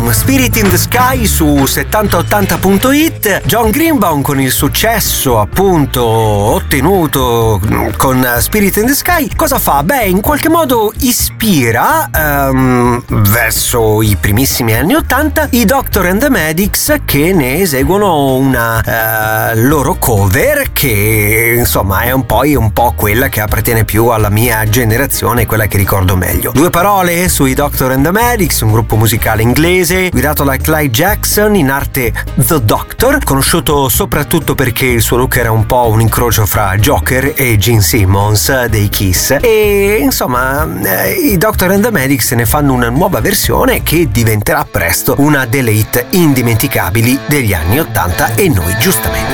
Spirit in the Sky su 7080.it. John Greenbaum, con il successo appunto ottenuto con Spirit in the Sky, cosa fa? Beh, in qualche modo ispira verso i primissimi anni 80 i Doctor and the Medics, che ne eseguono una loro cover che insomma è un po' quella che appartiene più alla mia generazione, quella che ricordo meglio. Due parole sui Doctor and the Medics, un gruppo musicale inglese guidato da Clyde Jackson, in arte The Doctor, conosciuto soprattutto perché il suo look era un po' un incrocio fra Joker e Gene Simmons dei Kiss, e insomma i Doctor and the Medics ne fanno una nuova versione che diventerà presto una delle hit indimenticabili degli anni 80, e noi giustamente